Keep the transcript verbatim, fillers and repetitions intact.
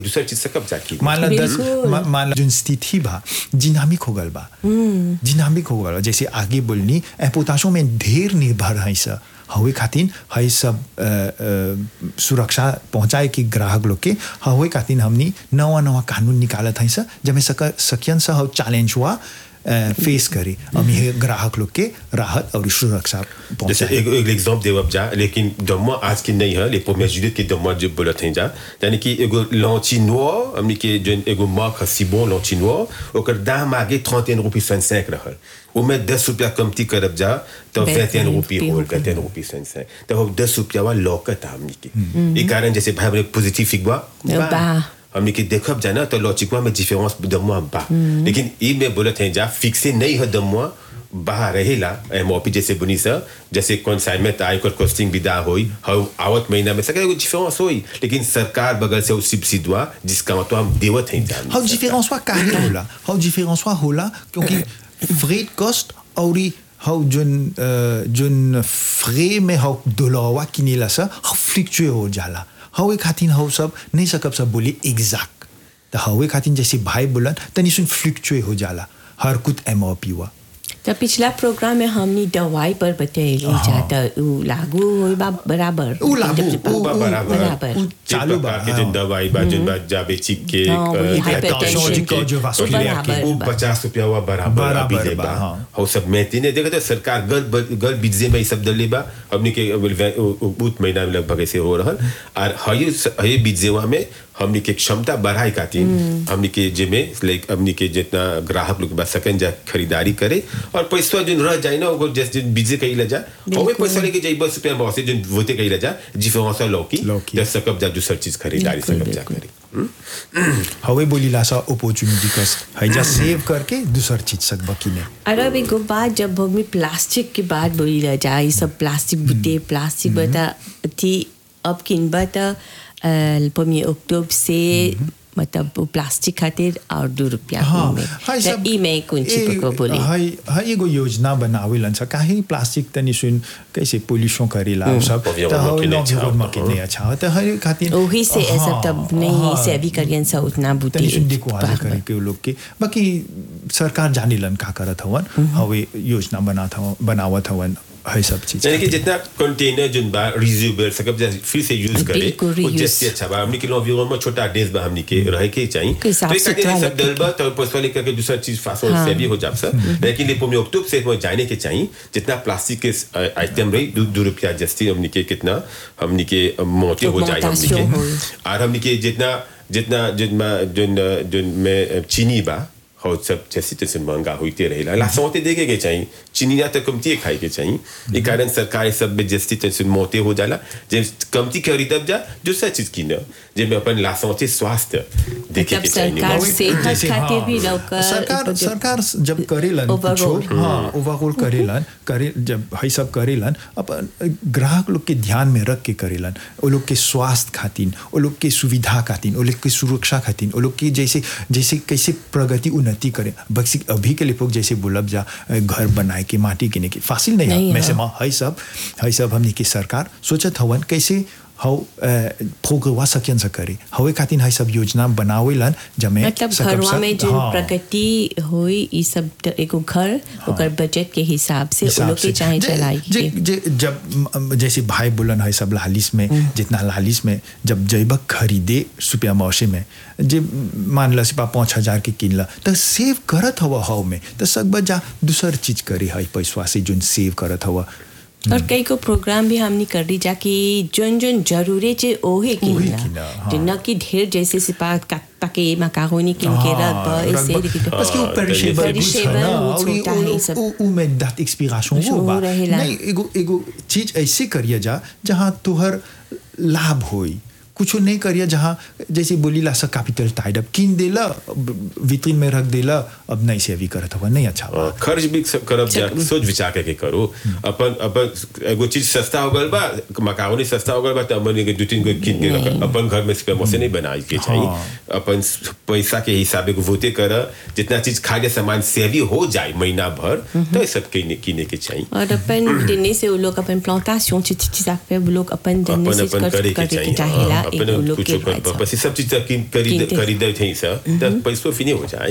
दूसरा चीज से कब जाकी मान ला दस मा- मान ला जो स्थिति बा जिनामिक हो गल बा जिनामिक हो गल बा। जैसे आगे बोलनी एपोताशों में ढेर निर्भर है सा हवे खातिन है सब अ, अ, सुरक्षा पहुंचाए कि ग्राहक लोग के हवे खातिन हमनी नवा नवा कानून निकालत है सा जब में सक सकियन सा हो चैलेंज हुआ फेस करे हम ये ग्राहक लोग के राहत और सुरक्षा जैसे पहुंचाए। एक एक एग्जांपल देव अब जा लेकिन दमवा आज की नहीं है ले premier juillet के दमवा जो बोलत हैं जा यानी कि एगो लॉन्चिनोआ हमनी के जो एगो मार्क सिबो लॉन्चिनोआ ओकर दाम आगे trente et un रुपये cinquante रहल उमे दस रुपया कमती करब जा तो vingt et un रुपये होल vingt et un रुपये cinquante तो दस रुपया वा लॉकत हमनी के ई कारण जैसे भाई हमरे पॉजिटिव फिगवा हमने कि देखब जाना तो लॉजिकवा में डिफरेंस दमवा बा लेकिन ई में बोलत हैं जा फिक्से नहीं है दमवा बाहर रहेला एमओपी जैसे बुनी सा जैसे कंसाइनमेंट आय कर कॉस्टिंग विदा होई हाउ आवत महीना में सके डिफरेंस होई लेकिन सरकार बगल से सब्सिडवा जिसका मतलब हम देवत हैं जान हाउ डिफरेंस वा काहे होला हाउ डिफरेंस वा होला क्योंकि फ्रेट कॉस्ट और हाउ जोन जोन फ्रे में हाउ डॉलरवा किनेला सा हाउ फ्लक्चुएट हो जाला हवे खातिन हाउ सब नहीं सकब सब बोली एग्जैक्ट तो हवे खातिन जैसे भाई बोलन तनी सुन फ्लक्चुएट हो जाला हर कुछ एमओपी हुआ। तो पिछला प्रोग्राम में हमने दवाई पर बतेली जाता उ लागू होई बा बराबर उ लागू उ बराबर बराबर चालू बा के जन दवाई बा जन बा डायबिटिक के हाइपरटेंशन के जो वास्कुलर के वो पचास रुपया वा बराबर अभी दे बा हो सब में तीन देखो तो सरकार गल गल बिजे में सब दले बा हमनी के उत महीना में लगभग ऐसे हो रहल और हई हई बिजेवा में हमनी के क्षमता बढ़ाई खातिर हमनी के जिम्मे लाइक हमनी के जितना ग्राहक लोग बस सकन जा खरीदारी करे और पैसा जो रह जाए ना वो जैसे बिजे कहीं ले जा हमें पैसा लेके जाए बस रुपया बहुत से जो वोते कहीं ले जा डिफरेंस लौकी दस सकब जा दूसर चीज खरीदारी सकब जा करे हवे बोली लासा अपॉर्चुनिटी कस्ट है जा सेव करके दूसर चीज सक बकीने। अरे अब एक बात जब हम प्लास्टिक की बात बोली ला जाए सब प्लास्टिक बुते प्लास्टिक बता थी अब किन बता premier अक्टूबर से मतलब प्लास्टिक खातिर और दो रुपया में तो ई में कौन चीज को बोली हाय हाय एगो योजना बनावेलन सा काहे प्लास्टिक तनी सुन कैसे पोल्यूशन करेला सब तो हाय लोग में कितने अच्छा तो हाय खातिर ओही से ऐसा तब नहीं से अभी करियन सा उतना बुते तनी सुन देखो आज करे के लोग के बाकी सरकार जानिलन का करत हवन हवे योजना बनात हवन बनावत हवन है सब चीज यानी कि जितना कंटेनर जो बा रियूजेबल सकब जैसे फिर से यूज करे वो जैसे अच्छा बा हमनी के एनवायरनमेंट में छोटा डेस बा हमनी के रहे के चाहिए तो एक खातिर सब डलबा तो पोस्टवा लेकर के दूसरा चीज फासो से भी हो जाब सर लेकिन ले premier अक्टूबर से वो जाने के चाहिए जितना प्लास्टिक के आइटम रही दो दो रुपया जस्ती हमनी के कितना हमनी के मोटे हो जाए हमनी के और हमनी के जितना जितना जितना जो में चीनी बा हो सब जैसे तैसे महंगा होते रहेला लासोते देखे के चाहिए चीनी या तो कमती खाई के चाहिए ये कारण सरकार सब में जैसे तैसे मोटे हो जाला जब कमती खरीदब जा दूसरा चीज की न जब में अपन लासोते स्वास्थ्य देखे के चाहिए सरकार सेहत खातिर भी लोग सरकार सरकार जब करेलन कुछ हां ओवरऑल करेलन करे जब है सब करेलन अपन ग्राहक लोग के ध्यान में रख के करेलन वो लोग के स्वास्थ्य खातिर वो लोग के सुविधा खातिर वो लोग के सुरक्षा खातिर वो लोग की जैसे जैसे कैसे प्रगति उन्नति करे बक्सी अभी के लिए जैसे बोलब जा घर बनाए के माटी किने की फासिल नहीं, नहीं है मैं से है सब है सब हमने की सरकार सोचत हवन कैसे हाउ प्रोग्रेस सकियन से करे हवे खातिर है सब योजना बनावेलन जमे मतलब घरवा में जो प्रगति होई ई सब एगो घर ओकर बजट के हिसाब से वो लोग के चाहे चलाई जब जैसे भाई बोलन है सब लालिस में जितना लालिस में जब जैब खरीदे सुपिया मौसे में जे मान ला सिपा पाँच हजार के किनला तो सेव करत हवा हाउ में तो सब जा दूसर चीज करे है पैसा से जो सेव करत हवा और कई को प्रोग्राम भी हमने कर दी जाकि जोन जोन जरूरी चे ओहे किना जिन्ना की ढेर जैसे सिपा ताके मकारोनी किन के रख ऐसे parce que पेरिशेबल होता है सब उ में दैट एक्सपायरेशन हो नहीं एगो एगो चीज ऐसे करिए जा जहां तोहर लाभ होई कुछ नहीं करिए जहाँ जैसे बोली ला सा कैपिटल टाइड अप किन देला विट्रिन में रख देला अब नहीं से अभी करत हुआ नहीं अच्छा खर्च भी करब जा सोच विचार के करो अपन अपन एगो चीज सस्ता हो गल बा मकारोनी सस्ता हो गल बा त हमनी के दो तीन को किन के अपन घर में स्पेमो से नहीं बनाई के चाहिए अपन पैसा के हिसाब से वोटे कर जितना चीज खाद्य सामान सेवी हो जाए महीना भर तो सब किने किने के चाहिए और अपन देने से वो लोग अपन प्लांटेशन चीज चीज पे वो लोग अपन देने से कर के चाहिए अपने कुछ कर बस सब चीज खरीद खरीद थे सर तब पैसों फिनी हो जाए